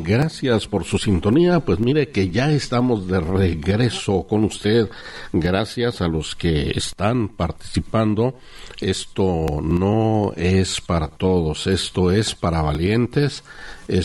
gracias por su sintonía. Pues mire que ya estamos de regreso con usted. Gracias a los que están participando. Esto no es para todos, esto es para valientes.